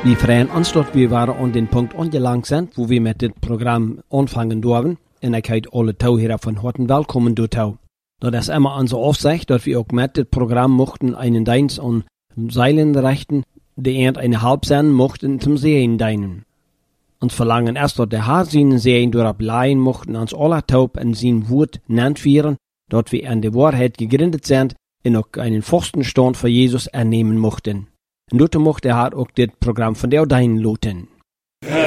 Wir freuen uns, dass wir waren an den Punkt angelangt sind, wo wir mit dem Programm anfangen dürfen. Und ich heiße alle Zuhörer von Horten willkommen dorthin. Das ist immer unsere Aufsicht, dass wir auch mit dem Programm mochten einen Dienst an Seilen richten, die eine halb sein mochten zum Sehen dienen. Uns verlangen erst, dass der Herr seinen Sehen durchleihen mochten, uns alle taub in sein Wort nennt werden, dass wir an der Wahrheit gegründet sind und auch einen festen Stand für Jesus ernehmen mochten. Und dort mochte der Herr auch das Programm von der Deinen loten.